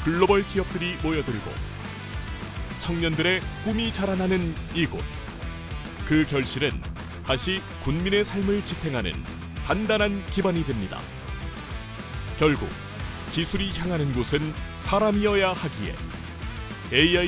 글로벌 기업들이 모여들고 청년들의 꿈이 자라나는 이곳. 그 결실은 다시 군민의 삶을 지탱하는 단단한 기반이 됩니다. 결국 기술이 향하는 곳은 사람이어야 하기에 AI